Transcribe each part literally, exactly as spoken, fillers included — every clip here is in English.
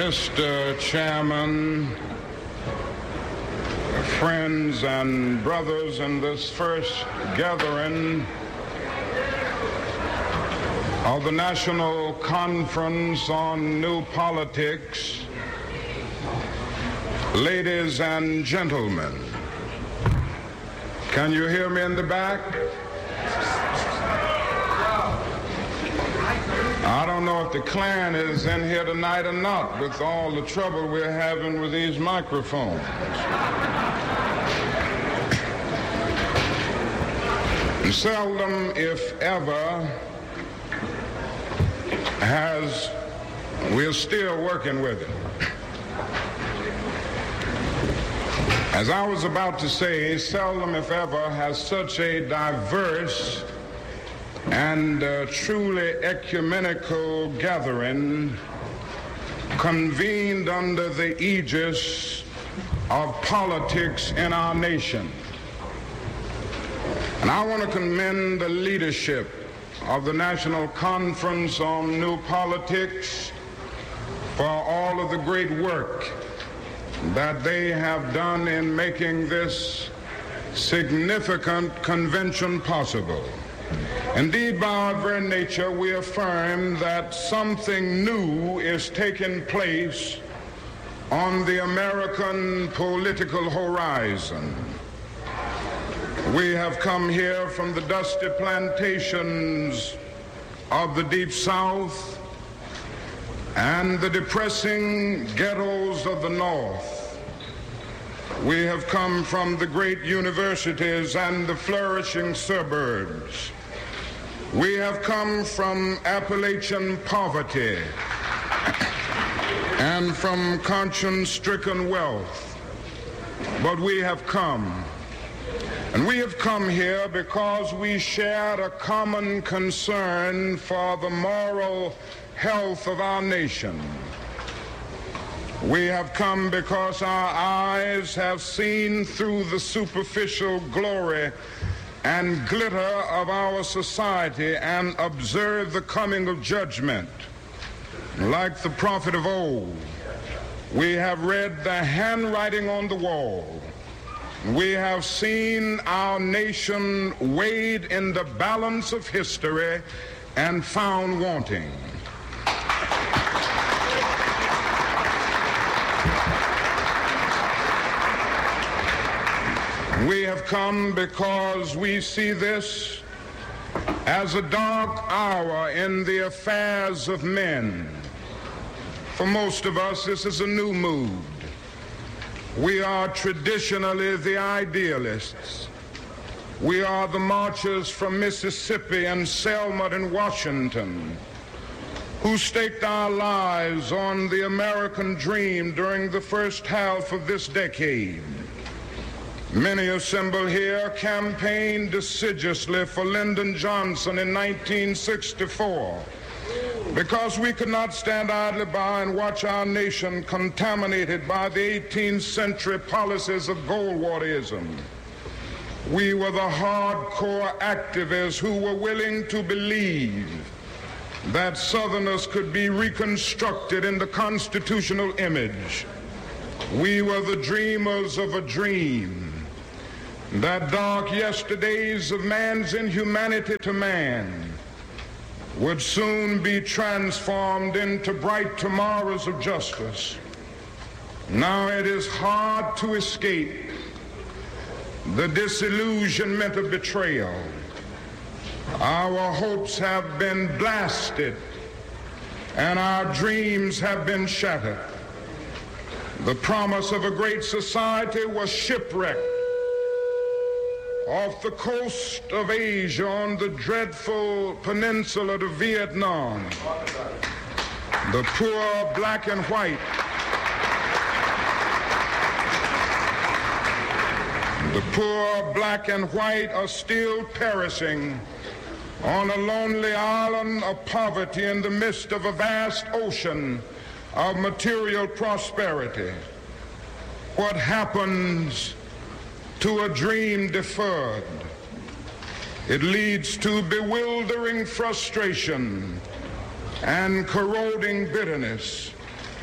Mister Chairman, friends and brothers in this first gathering of the National Conference on New Politics, ladies and gentlemen, can you hear me in the back? I don't know if the Klan is in here tonight or not with all the trouble we're having with these microphones. And seldom, if ever, has, we're still working with it. As I was about to say, seldom, if ever, has such a diverse and uh, truly ecumenical gathering convened under the aegis of politics in our nation. And I want to commend the leadership of the National Conference on New Politics for all of the great work that they have done in making this significant convention possible. Indeed, by our very nature, we affirm that something new is taking place on the American political horizon. We have come here from the dusty plantations of the Deep South and the depressing ghettos of the North. We have come from the great universities and the flourishing suburbs. We have come from Appalachian poverty and from conscience-stricken wealth. But we have come. And we have come here because we shared a common concern for the moral health of our nation. We have come because our eyes have seen through the superficial glory and glitter of our society and observed the coming of judgment. Like the prophet of old, we have read the handwriting on the wall. We have seen our nation weighed in the balance of history and found wanting. We have come because we see this as a dark hour in the affairs of men. For most of us, this is a new mood. We are traditionally the idealists. We are the marchers from Mississippi and Selma and Washington who staked our lives on the American dream during the first half of this decade. Many assembled here campaigned assiduously for Lyndon Johnson in nineteen sixty-four because we could not stand idly by and watch our nation contaminated by the eighteenth century policies of Goldwaterism. We were the hardcore activists who were willing to believe that Southerners could be reconstructed in the constitutional image. We were the dreamers of a dream that dark yesterdays of man's inhumanity to man would soon be transformed into bright tomorrows of justice. Now it is hard to escape the disillusionment of betrayal. Our hopes have been blasted and our dreams have been shattered. The promise of a great society was shipwrecked off the coast of Asia on the dreadful peninsula of Vietnam. The poor black and white, the poor black and white are still perishing on a lonely island of poverty in the midst of a vast ocean of material prosperity. What happens to a dream deferred? It leads to bewildering frustration and corroding bitterness.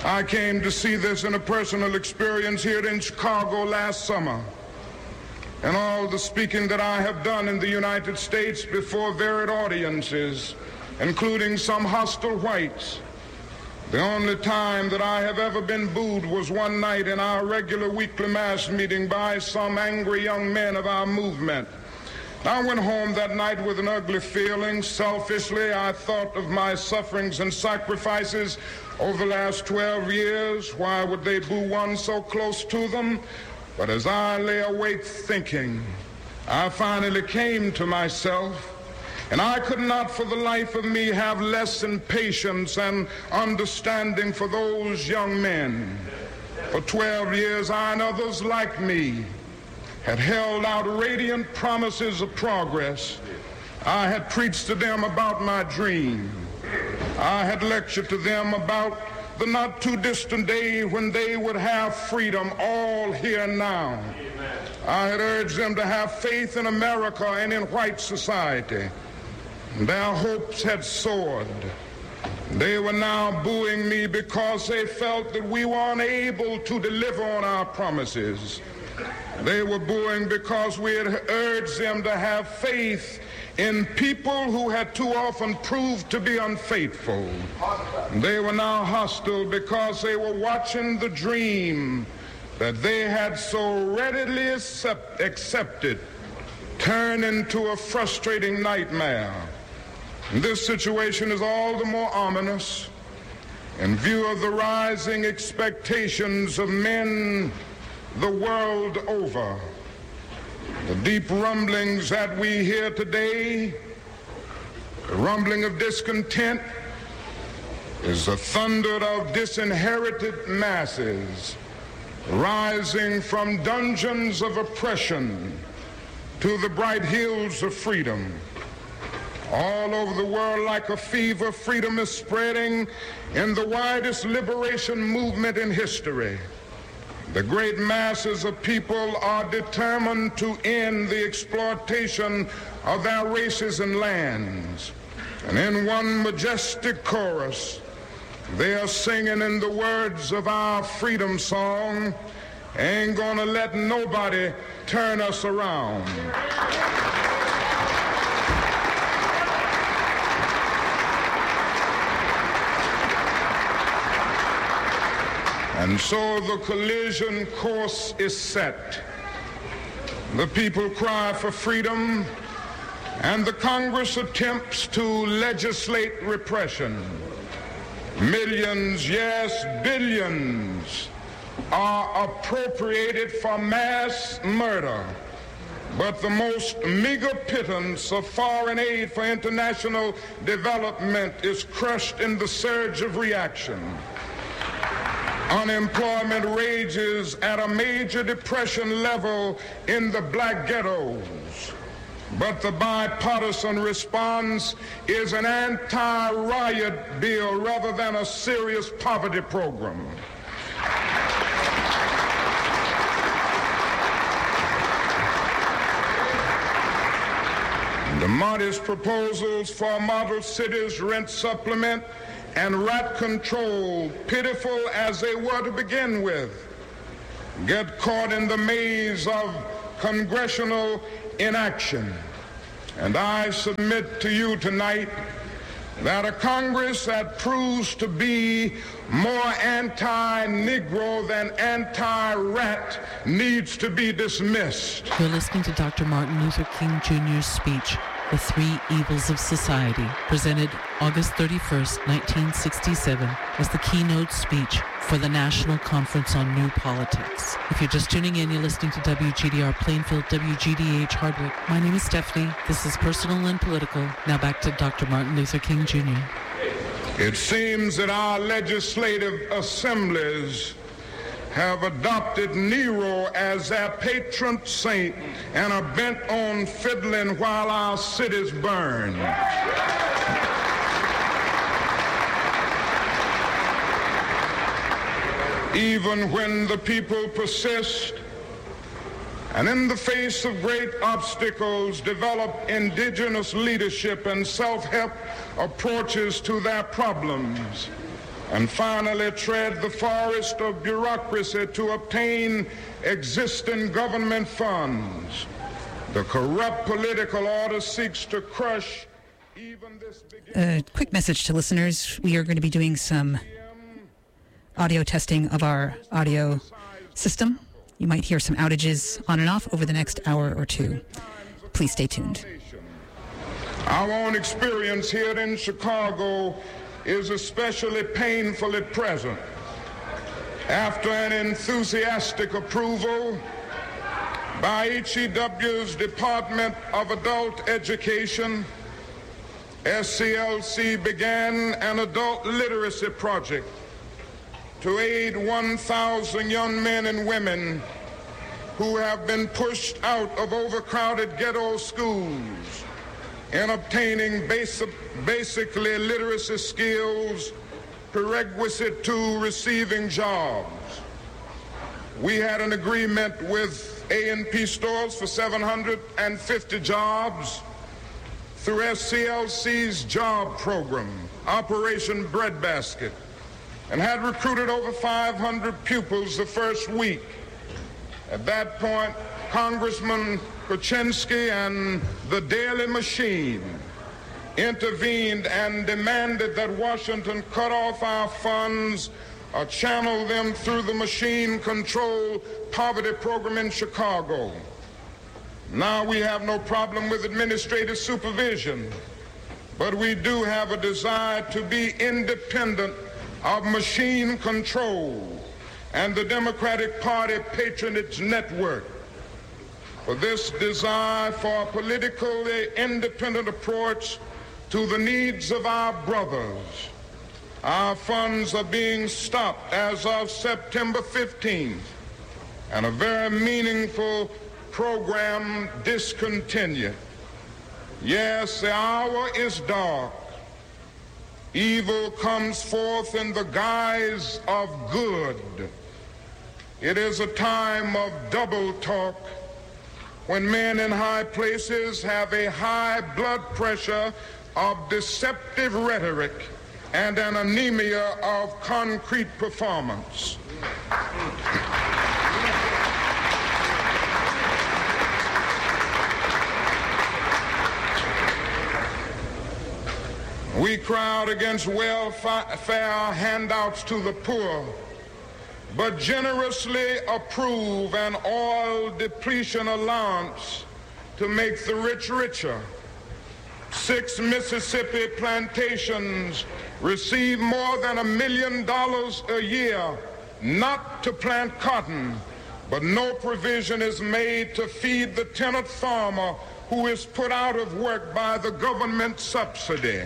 I came to see this in a personal experience here in Chicago last summer. And all the speaking that I have done in the United States before varied audiences, including some hostile whites, the only time that I have ever been booed was one night in our regular weekly mass meeting by some angry young men of our movement. I went home that night with an ugly feeling. Selfishly, I thought of my sufferings and sacrifices over the last twelve years. Why would they boo one so close to them? But as I lay awake thinking, I finally came to myself, and I could not for the life of me have less than patience and understanding for those young men. For twelve years, I and others like me had held out radiant promises of progress. I had preached to them about my dream. I had lectured to them about the not too distant day when they would have freedom, all here now. Amen. I had urged them to have faith in America and in white society. Their hopes had soared. They were now booing me because they felt that we were unable to deliver on our promises. They were booing because we had urged them to have faith in people who had too often proved to be unfaithful. They were now hostile because they were watching the dream that they had so readily accept, accepted turn into a frustrating nightmare. This situation is all the more ominous in view of the rising expectations of men the world over. The deep rumblings that we hear today, the rumbling of discontent, is the thunder of disinherited masses rising from dungeons of oppression to the bright hills of freedom. All over the world, like a fever, freedom is spreading in the widest liberation movement in history. The great masses of people are determined to end the exploitation of their races and lands. And in one majestic chorus, they are singing in the words of our freedom song, "Ain't gonna let nobody turn us around." And so the collision course is set. The people cry for freedom, and the Congress attempts to legislate repression. Millions, yes, billions, are appropriated for mass murder. But the most meager pittance of foreign aid for international development is crushed in the surge of reaction. Unemployment rages at a major depression level in the black ghettos. But the bipartisan response is an anti-riot bill rather than a serious poverty program. The modest proposals for model cities, rent supplement, and rat control, pitiful as they were to begin with, get caught in the maze of congressional inaction. And I submit to you tonight that a Congress that proves to be more anti-Negro than anti-rat needs to be dismissed. You're listening to Doctor Martin Luther King Junior's speech, The Three Evils of Society, presented August thirty-first, nineteen sixty-seven, as the keynote speech for the National Conference on New Politics. If you're just tuning in, you're listening to W G D R Plainfield, W G D H Hardwick. My name is Stephanie. This is Personal and Political. Now back to Doctor Martin Luther King Junior It seems that our legislative assemblies have adopted Nero as their patron saint and are bent on fiddling while our cities burn. Even when the people persist and in the face of great obstacles develop indigenous leadership and self-help approaches to their problems, and finally tread the forest of bureaucracy to obtain existing government funds. The corrupt political order seeks to crush even this beginning. A quick message to listeners. We are going to be doing some audio testing of our audio system. You might hear some outages on and off over the next hour or two. Please stay tuned. Our own experience here in Chicago is especially painfully present. After an enthusiastic approval by H E W's Department of Adult Education, S C L C began an adult literacy project to aid one thousand young men and women who have been pushed out of overcrowded ghetto schools in obtaining basic, basically literacy skills prerequisite to receiving jobs. We had an agreement with A and P stores for seven hundred fifty jobs through S C L C's job program, Operation Breadbasket, and had recruited over five hundred pupils the first week. At that point, Congressman Kuczynski and the Daily Machine intervened and demanded that Washington cut off our funds or channel them through the machine-controlled poverty program in Chicago. Now we have no problem with administrative supervision, but we do have a desire to be independent of machine control and the Democratic Party patronage network. For this desire for a politically independent approach to the needs of our brothers, our funds are being stopped as of September fifteenth, and a very meaningful program discontinued. Yes, the hour is dark. Evil comes forth in the guise of good. It is a time of double talk, when men in high places have a high blood pressure of deceptive rhetoric and an anemia of concrete performance. We crowd against welfare handouts to the poor, but generously approve an oil depletion allowance to make the rich richer. Six Mississippi plantations receive more than a million dollars a year not to plant cotton, but no provision is made to feed the tenant farmer who is put out of work by the government subsidy.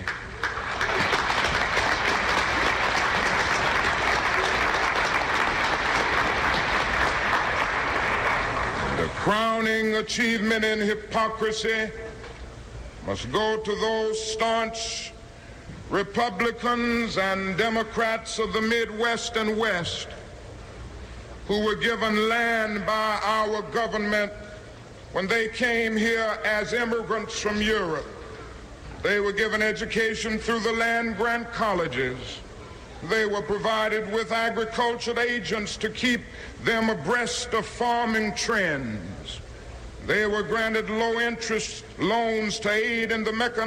The crowning achievement in hypocrisy must go to those staunch Republicans and Democrats of the Midwest and West who were given land by our government when they came here as immigrants from Europe. They were given education through the land-grant colleges. They were provided with agricultural agents to keep them abreast of farming trends. They were granted low-interest loans to aid in the mechanization